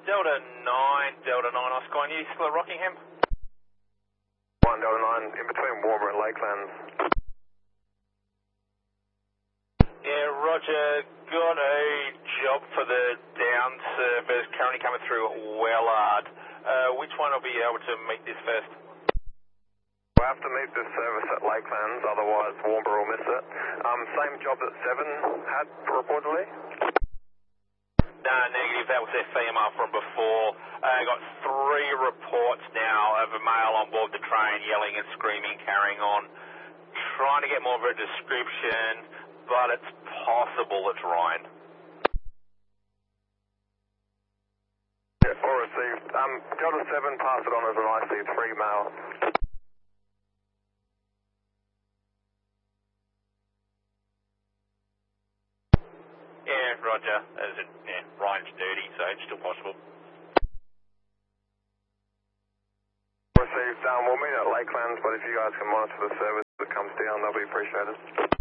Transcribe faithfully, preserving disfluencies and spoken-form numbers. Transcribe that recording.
Delta nine, Delta nine, Oscar, are you still at Rockingham? one Delta nine, in between Warmer and Lakelands. Yeah, Roger, got a job for the down surfers currently coming through Wellard. Uh, which one will be able to meet this first? We'll have to meet this service at Lakelands, otherwise Warmer will miss it. Um, same job that seven had, reportedly? No, negative, that was their C M R from before. I uh, got three reports now of a male on board the train yelling and screaming, carrying on. Trying to get more of a description, but it's possible it's Ryan. Yeah, all received. Um, Delta seven, pass it on as an I C three male. Yeah, Roger. As it, yeah, Ryan's dirty, so it's still possible. Received. Um, we'll meet at Lakelands, but if you guys can monitor the service that comes down, that'll be appreciated.